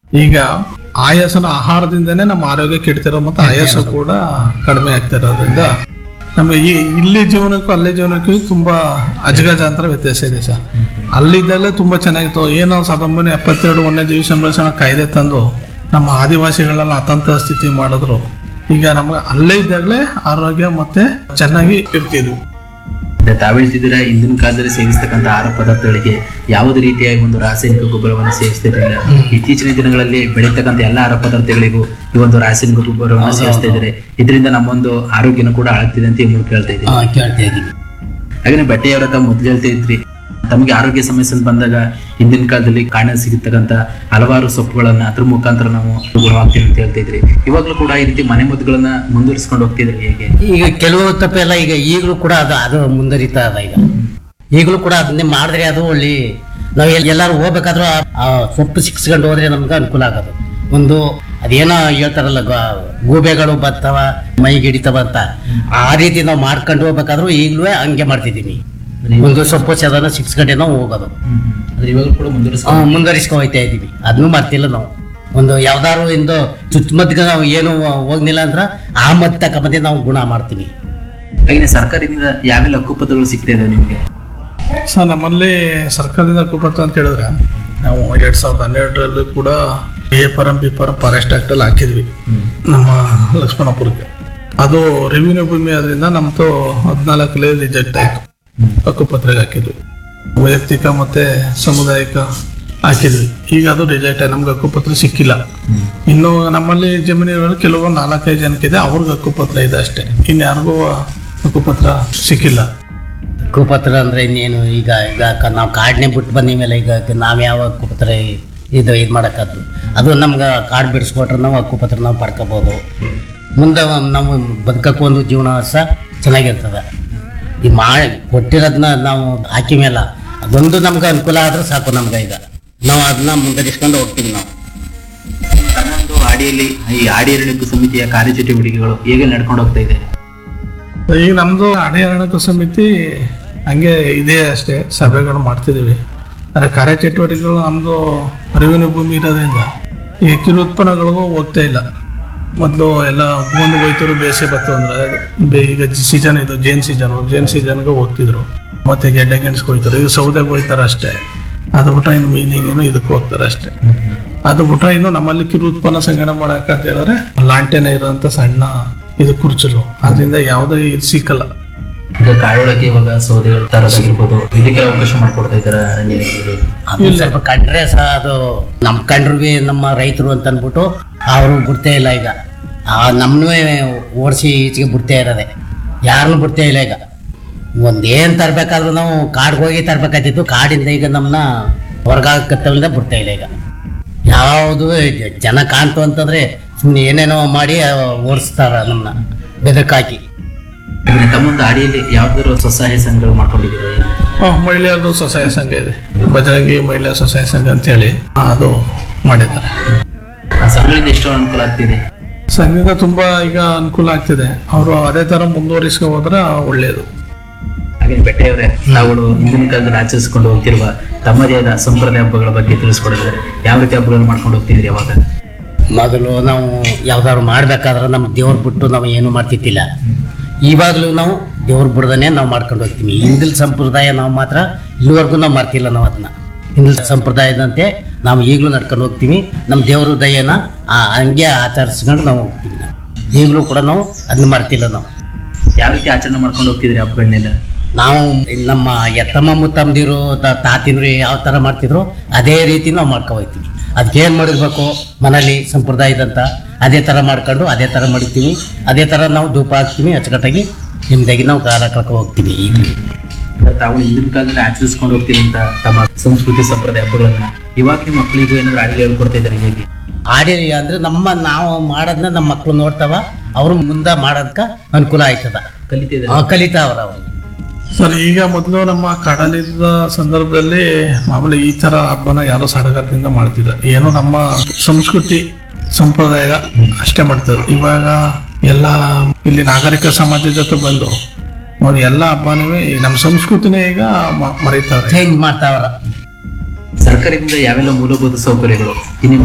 ಈಗ ಆಯಾಸನ ಆಹಾರದಿಂದನೇ ನಮ್ಮ ಆರೋಗ್ಯ ಕೆಡ್ತಿರೋ ಮತ್ತೆ ಆಯಾಸ ಕೂಡ ಕಡಿಮೆ ಆಗ್ತಿರೋದ್ರಿಂದ ನಮಗೆ ಇಲ್ಲಿ ಜೀವನಕ್ಕೂ ಅಲ್ಲಿ ಜೀವನಕ್ಕೂ ತುಂಬಾ ಅಜಗಜಾಂತರ ವ್ಯತ್ಯಾಸ ಇದೆ ಸರ್. ಅಲ್ಲಿದ್ದಲ್ಲೇ ತುಂಬಾ ಚೆನ್ನಾಗಿತ್ತು. ಏನೋ 1972 ವನ್ಯಜೀವಿ ಸಂರಕ್ಷಣಾ ಕಾಯ್ದೆ ತಂದು ನಮ್ಮ ಆದಿವಾಸಿಗಳೆಲ್ಲ ಅತಂತ್ರ ಸ್ಥಿತಿ ಮಾಡಿದ್ರು. ಈಗ ನಮ್ಗೆ ಅಲ್ಲೇ ಇದ್ದಾಗಲೇ ಆರೋಗ್ಯ ಮತ್ತೆ ಚೆನ್ನಾಗಿ ಇರ್ತಿದ್ವಿ. ತಾವು ಹೇಳ್ತಿದ್ದೀರಾ ಹಿಂದಿನ ಕಾಲದಲ್ಲಿ ಸೇವಿಸ್ತಕ್ಕಂಥ ಆಹಾರ ಪದಾರ್ಥಗಳಿಗೆ ಯಾವುದೇ ರೀತಿಯ ಒಂದು ರಾಸಾಯನಿಕ ಗೊಬ್ಬರವನ್ನು ಸೇವಿಸ್ತಿರಲಿಲ್ಲ. ಇತ್ತೀಚಿನ ದಿನಗಳಲ್ಲಿ ಬೆಳೀತಕ್ಕಂಥ ಎಲ್ಲ ಆಹಾರ ಪದಾರ್ಥಗಳಿಗೂ ಈ ಒಂದು ರಾಸಾಯನಿಕ ಗೊಬ್ಬರವನ್ನು ಸೇವಿಸ್ತಾ ಇದ್ದಾರೆ. ಇದರಿಂದ ನಮ್ಮೊಂದು ಆರೋಗ್ಯನ ಕೂಡ ಹಾಳಾಗ್ತಿದೆ ಅಂತ ನೀವು ಕೇಳ್ತಾ ಇದ್ದೀವಿ. ಹಾಗೆ ಬಟ್ಟೆಯವರ ತಾವು ಮೊದಲು ಹೇಳ್ತಾ ಇದ್ರಿ, ತಮಗೆ ಆರೋಗ್ಯ ಸಮಸ್ಯೆ ಬಂದಾಗ ಹಿಂದಿನ ಕಾಲದಲ್ಲಿ ಕಾಣ ಸಿಗತಕ್ಕಂಥ ಹಲವಾರು ಸೊಪ್ಪುಗಳನ್ನ ಅದ್ರ ಮುಖಾಂತರ ನಾವು ಗುಣವಾಗ್ತೀವಿ ಅಂತ ಹೇಳ್ತಾ ಇದ್ರಿ. ಇವಾಗ್ಲೂ ಕೂಡ ಈ ರೀತಿ ಮನೆ ಮದ್ದುಗಳನ್ನ ಮುಂದುವರಿಸ್ಕೊಂಡು ಹೋಗ್ತಿದ್ರಿ ಹೇಗೆ? ಈಗ ಕೆಲವು ತಪ್ಪೆಲ್ಲ ಈಗ ಈಗಲೂ ಕೂಡ ಅದು ಮುಂದುವರಿತಾ ಅದ. ಈಗ ಈಗಲೂ ಕೂಡ ಅದನ್ನೇ ಮಾಡಿದ್ರೆ ಅದು ಒಳ್ಳೆ ನಾವು ಎಲ್ಲಾರು ಹೋಗ್ಬೇಕಾದ್ರೂ ಆ ಸೊಪ್ಪು ಸಿಕ್ಸ್ಕೊಂಡು ಹೋದ್ರೆ ನಮ್ಗೆ ಅನುಕೂಲ ಆಗೋದು. ಒಂದು ಅದೇನೋ ಹೇಳ್ತಾರಲ್ಲ ಗೂಬೆಗಳು ಬರ್ತಾವ ಮೈಗೆ ಹಿಡಿತಾವ ಅಂತ, ಆ ರೀತಿ ನಾವು ಮಾಡ್ಕೊಂಡು ಹೋಗ್ಬೇಕಾದ್ರೂ ಈಗಲೂ ಹಂಗೆ ಮಾಡ್ತಿದ್ದೀನಿ. ಒಂದು ಸೊಪ್ಪು ಸದನ 6 ಗಂಟೆ ನಾವು ಹೋಗೋದು. ಇವಾಗಲೂ ಕೂಡ ಮುಂದುವರಿಸ್ಕೊ ಹೋಗ್ತಾ ಇದೀವಿ. ಅದನ್ನು ಮಾಡ್ತಿಲ್ಲ ನಾವು. ಒಂದು ಯಾವ್ದಾರು ಇಂದು ಚುಚ್ಚುಮದ್ದಿಗೆ ನಾವು ಏನು ಹೋಗ್ಲಿಲ್ಲ ಅಂದ್ರ ಆ ಮದ್ದು ತಕೊಂಬಂದು ನಾವು ಗುಣ ಮಾಡ್ತೀವಿ. ಹಾಗೆ ಸರ್ಕಾರದಿಂದ ಯಾವೆಲ್ಲ ಹಕ್ಕುಪತ್ರಗಳು ಸಿಗ್ತಾ ಇದೆ ನಿಮ್ಗೆ? ಸರ್, ನಮ್ಮಲ್ಲಿ ಸರ್ಕಾರದಿಂದ ಹಕ್ಕುಪತ್ರ ಅಂತ ಹೇಳಿದ್ರೆ ನಾವು 2012 ಕೂಡ A Param B Param forest act ಅಲ್ಲಿ ಹಾಕಿದ್ವಿ ನಮ್ಮ ಲಕ್ಷ್ಮಣಪುರಕ್ಕೆ. ಅದು ರೆವಿನ್ಯೂ ಭೂಮಿ ಆದ್ರಿಂದ ನಮ್ದು 14 ರಿಜೆಕ್ಟ್ ಆಯ್ತು. ಹಕ್ಕುಪತ್ರಗೆ ಹಾಕಿದ್ವಿ, ವೈಯಕ್ತಿಕ ಮತ್ತೆ ಸಾಮುದಾಯಿಕ ಹಾಕಿದ್ವಿ. ಈಗ ಅದು ರಿಜೆಕ್ಟ್ ಆಯ್ತು, ನಮ್ಗೆ ಹಕ್ಕುಪತ್ರ ಸಿಕ್ಕಿಲ್ಲ. ಇನ್ನು ನಮ್ಮಲ್ಲಿ ಜಮೀನುಗಳು ಕೆಲವು 4-5 ಜನಕ್ಕಿದೆ, ಅವ್ರಿಗೆ ಹಕ್ಕುಪತ್ರ ಇದೆ ಅಷ್ಟೇ. ಇನ್ಯಾರಿಗೂ ಹಕ್ಕುಪತ್ರ ಸಿಕ್ಕಿಲ್ಲ. ಹಕ್ಕುಪತ್ರ ಅಂದ್ರೆ ಇನ್ನೇನು, ಈಗ ನಾವು ಕಾಡ್ನೆ ಬಿಟ್ಟು ಬಂದ ಮೇಲೆ ಈಗ ನಾವ್ ಯಾವ ಹಕ್ಕುಪತ್ರ ಇದು ಮಾಡಕ್ಕಾದ್ರು ಅದು ನಮ್ಗೆ ಕಾರ್ಡ್ ಬಿಡಿಸ್ಕೊಟ್ರೆ ನಾವು ಹಕ್ಕುಪತ್ರ ನಾವು ಪಡ್ಕೋಬಹುದು. ಮುಂದೆ ನಾವು ಬದುಕಕ್ಕೂ ಒಂದು ಜೀವನ ಸಹ ಚೆನ್ನಾಗಿರ್ತದೆ. ಈ ಕೊಟ್ಟಿರೋದನ್ನ ನಾವು ಹಾಕಿ ಮೇಲೆ ಅದೊಂದು ನಮ್ಗೆ ಅನುಕೂಲ ಆದ್ರೆ ಸಾಕು ನಮ್ಗೆ. ಈಗ ನಾವು ಅದನ್ನ ಮುಂದುವರಿಸ್ಕೊಂಡು ಹೋಗ್ತೀವಿ. ನಾವು ತನ್ನೊಂದು ಆಡಿಯಲ್ಲಿ ಈ ಆಡಿ ಅರಣ್ಯ ಸಮಿತಿಯ ಕಾರ್ಯಚಟುವಟಿಕೆಗಳು ಹೇಗೆ ನಡ್ಕೊಂಡು ಹೋಗ್ತಾ ಇದೆ? ಈಗ ನಮ್ದು ಅಣೆ ಅರಣ್ಯ ಸಮಿತಿ ಹಂಗೆ ಇದೆ ಅಷ್ಟೇ, ಸಭೆಗಳು ಮಾಡ್ತಿದೀವಿ. ಆದರೆ ಕಾರ್ಯಚಟುವಟಿಕೆಗಳು ನಮ್ದು ರೆವಿನ್ಯೂ ಭೂಮಿ ಇರೋದ್ರಿಂದ ಈ ಕಿರು ಉತ್ಪನ್ನಗಳಿಗೂ ಹೋಗ್ತಾ ಇಲ್ಲ. ಮೊದಲು ಎಲ್ಲ ಒಂದು ಹೋಯ್ತರು ಬೇಸಿಗೆ ಬತ್ತು ಅಂದ್ರೆ ಈಗ ಸೀಸನ್ ಇದು ಜೇನ್ ಸೀಸನ್ಗೆ ಹೋಗ್ತಿದ್ರು, ಮತ್ತೆ ಗೆಡ್ಡೆ ಗೆಣಸ್ಗೆ ಹೋಯ್ತಾರೆ. ಈಗ ಸೌದೆಗೆ ಹೋಯ್ತಾರೆ ಅಷ್ಟೇ. ಅದು ಬಿಟ್ರೆ ಇನ್ನು ಮೀನಿಗೇನು ಇದಕ್ಕೆ ಹೋಗ್ತಾರೆ ಅಷ್ಟೇ. ಅದು ಬಿಟ್ರೆ ಇನ್ನು ನಮ್ಮಲ್ಲಿ ಕಿರು ಉತ್ಪನ್ನ ಸಂಗ್ರಹಣೆ ಮಾಡಕ್ಕೆ ಅಂತ ಹೇಳಿದ್ರೆ ಲಾಂಟೆನ ಇರೋಂಥ ಸಣ್ಣ ಇದು ಕುರ್ಚಲು, ಅದರಿಂದ ಯಾವುದೇ ಇದು ಸಿಕ್ಕಲ್ಲ. ಈಗ ಕಾಡೊಳಗೆ ಇವಾಗ ಸೌದೆಗಳು ತರೋದಾಗಿರ್ಬೋದು, ಇದಕ್ಕೆ ಅವಕಾಶ ಮಾಡ್ಕೊಡ್ತಾ ಇದ್ದಾರೆ. ಅದು ಸ್ವಲ್ಪ ಕಂಡ್ರೆ ಸಹ ಅದು ನಮ್ ಕಂಡ್ರು ನಮ್ಮ ರೈತರು ಅಂತ ಅಂದ್ಬಿಟ್ಟು ಅವರು ಬಿಡ್ತೇ ಇಲ್ಲ. ಈಗ ನಮ್ಮನ್ನೂ ಓಡಿಸಿ ಈಚೆಗೆ ಬಿಡ್ತೇ ಇರೋದೆ, ಯಾರನ್ನು ಬಿಡ್ತೇ ಇಲ್ಲ. ಈಗ ಒಂದೇನ್ ತರ್ಬೇಕಾದ್ರೂ ನಾವು ಕಾಡ್ಗೆ ಹೋಗಿ ತರ್ಬೇಕಾಯ್ತಿತ್ತು. ಕಾಡಿಂದ ಈಗ ನಮ್ಮನ್ನ ಹೊರಗಾಕತ್ತವಿಂದ ಬಿಡ್ತಾ ಇಲ್ಲ. ಈಗ ಯಾವುದು ಜನ ಕಾಣ್ತು ಅಂತಂದ್ರೆ ಸುಮ್ಮನೆ ಏನೇನೋ ಮಾಡಿ ಓಡಿಸ್ತಾರ ನಮ್ಮನ್ನ ಬೆದಕಾಕಿ. ತಮ್ಮೊಂದು ಆಡಿಯಲ್ಲಿ ಯಾವ್ದಾದ್ರು ಸ್ವಸಹಾಯ ಸಂಘಗಳು ಮಾಡ್ಕೊಂಡಿದ್ದೀರಿ? ಮಹಿಳೆಯರದು ಸ್ವಸಹಾಯ ಸಂಘ ಇದೆ, ಬಜರಂಗಿ ಮಹಿಳಾ ಸ್ವಸಹಾಯ ಸಂಘ ಅಂತ ಹೇಳಿ ಅದು ಮಾಡಿದ್ದಾರೆ. ಆ ಸಂಘದಿಂದ ಎಷ್ಟು ಅನುಕೂಲ ಆಗ್ತಿದೆ? ಸಂಘದಿಂದ ತುಂಬಾ ಈಗ ಅನುಕೂಲ ಆಗ್ತಿದೆ. ಅವರು ಅದೇ ತರ ಮುಂದುವರಿಸ್ಕೊ ಹೋದ್ರೆ ಒಳ್ಳೇದು. ಹಾಗೆ ಬೆಟ್ಟೆಯವರೇ, ತಾವುಗಳು ಹಿಂದಿನ ಕಾಲದಲ್ಲಿ ಆಚರಿಸಿಕೊಂಡು ಹೋಗ್ತಿರುವ ತಮ್ಮದೇ ಆದ ಸಂಪ್ರದಾಯ ಹಬ್ಬಗಳ ಬಗ್ಗೆ ತಿಳಿಸ್ಕೊಡಿದ್ದಾರೆ. ಯಾವ ರೀತಿ ಹಬ್ಬಗಳನ್ನು ಮಾಡ್ಕೊಂಡು ಹೋಗ್ತಿದ್ರಿ ಅವಾಗ? ಮೊದಲು ನಾವು ಯಾವ್ದಾದ್ರು ಮಾಡ್ಬೇಕಾದ್ರೆ ನಮ್ಮ ದೇವ್ರ ಬಿಟ್ಟು ನಾವು ಏನು ಮಾಡ್ತಿದ್ದಿಲ್ಲ. ಇವಾಗಲೂ ನಾವು ದೇವ್ರ ಬಿಡ್ದನೆ ನಾವು ಮಾಡ್ಕೊಂಡು ಹೋಗ್ತೀವಿ. ಹಿಂದಿನ ಸಂಪ್ರದಾಯ ನಾವು ಮಾತ್ರ ಇಲ್ಲಿವರೆಗೂ ನಾವು ಮಾಡ್ತಿಲ್ಲ. ನಾವು ಅದನ್ನ ಹಿಂದಿನ ಸಂಪ್ರದಾಯದಂತೆ ನಾವು ಈಗಲೂ ನಡ್ಕೊಂಡು ಹೋಗ್ತೀವಿ. ನಮ್ಮ ದೇವ್ರ ದಯನ ಹಂಗೆ ಆಚರಿಸ್ಕೊಂಡು ನಾವು ಹೋಗ್ತೀವಿ. ನಾವು ಈಗಲೂ ಕೂಡ ನಾವು ಅದನ್ನ ಮಾಡ್ತಿಲ್ಲ. ನಾವು ಯಾವ ರೀತಿ ಆಚರಣೆ ಮಾಡ್ಕೊಂಡು ಹೋಗ್ತಿದ್ರಿ ಹಬ್ಬಗಳನ್ನೆಲ್ಲ? ನಾವು ನಮ್ಮ ಎತ್ತಮ್ಮ ಮುತ್ತಮ್ಮದಿರು ತಾತಿಂದ್ರು ಯಾವ ಥರ ಮಾಡ್ತಿದ್ರು ಅದೇ ರೀತಿ ನಾವು ಮಾಡ್ಕೊ ಹೋಗ್ತೀವಿ. ಅದಕ್ಕೇನು ಮಾಡಿರ್ಬೇಕು ಮನೇಲಿ ಸಂಪ್ರದಾಯದಂತ ಅದೇ ಥರ ಮಾಡ್ಕೊಂಡು ಅದೇ ಥರ ಮಾಡಿರ್ತೀವಿ. ಅದೇ ಥರ ನಾವು ಧೂಪ ಹಾಕ್ತೀವಿ, ಅಚ್ಚುಕಟ್ಟಾಗಿ ನಿಮ್ದಾಗಿ ನಾವು ಕಾಲ ಕಳ್ಕೊ ಹೋಗ್ತೀವಿ. ಈಗ ತಾವು ಹಿಂದಿನ ಕಾಲದಲ್ಲಿ ಆಚರಿಸ್ಕೊಂಡು ಹೋಗ್ತೀವಿ ಅಂತ ತಮ್ಮ ಸಂಸ್ಕೃತಿ ಸಂಪ್ರದಾಯ ಹಬ್ಬಗಳನ್ನ ಇವಾಗ ನಿಮ್ಮ ಮಕ್ಕಳಿಗೂ ಏನಾದ್ರು ಆಡಿ ಹೇಳ್ಕೊಡ್ತಾ ಇದ್ದಾರೆ ಹೇಗೆ? ಆಡಿ ಅಂದ್ರೆ ನಾವು ಮಾಡೋದನ್ನ ನಮ್ಮ ಮಕ್ಕಳು ನೋಡ್ತಾವ, ಅವರು ಮುಂದೆ ಮಾಡೋದಕ್ಕೆ ಅನುಕೂಲ ಆಯ್ತದ, ಕಲಿತಾವ್ರ ಅವರು. ಸರ್, ಈಗ ಮೊದಲು ನಮ್ಮ ಕಾಡಲಿದ್ದ ಸಂದರ್ಭದಲ್ಲಿ ಮಾಮೂಲಿ ಈ ತರ ಹಬ್ಬನ ಯಾರೋ ಸಡಗರದಿಂದ ಮಾಡ್ತಿದ್ರು. ಏನೋ ನಮ್ಮ ಸಂಸ್ಕೃತಿ ಸಂಪ್ರದಾಯ ಅಷ್ಟೇ ಮಾಡ್ತಾರೆ. ಇವಾಗ ಎಲ್ಲ ಇಲ್ಲಿ ನಾಗರಿಕ ಸಮಾಜದ ಜೊತೆ ಬಂದು ನೋಡಿ ಎಲ್ಲ ಹಬ್ಬನೂ ನಮ್ಮ ಸಂಸ್ಕೃತಿನೇ ಈಗ ಮರೀತಾರೆ, ಚೇಂಜ್ ಮಾಡ್ತಾವ್ರ. ಸರ್ಕಾರದಿಂದ ಯಾವೆಲ್ಲ ಮೂಲಭೂತ ಸೌಕರ್ಯಗಳು